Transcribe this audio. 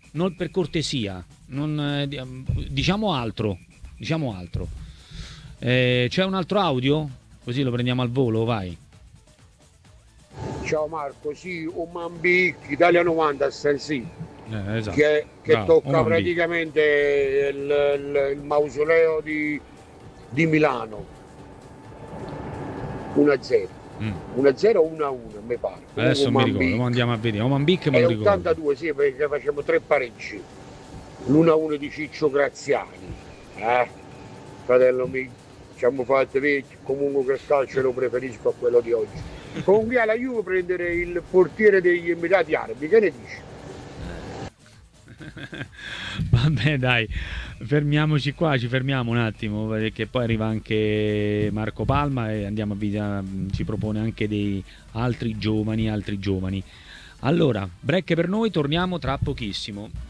non per cortesia, non, diciamo altro, diciamo altro. C'è un altro audio? Così lo prendiamo al volo, vai. Ciao Marco, sì, un Mambic Italia 90 sì, Esatto. che Bravo, tocca Oman B. praticamente il mausoleo di Milano, 1-0. Mm. 1-0 o 1-1 mi pare. Comunque Adesso mi ricordo, ma Mambic. andiamo a vedere. Oman B che me È lo ricordo. 82, sì, perché facciamo 3 pareggi. L'1-1 di Ciccio Graziani. Fratello mio, ci hanno fatto vecchi, comunque che calcio lo preferisco a quello di oggi. Comunque alla Juve prendere il portiere degli Emirati Arabi, che ne dici? Vabbè, dai, fermiamoci qua, ci fermiamo un attimo perché poi arriva anche Marco Palma e andiamo a vedere, ci propone anche dei altri giovani, altri giovani. Allora, break per noi, torniamo tra pochissimo.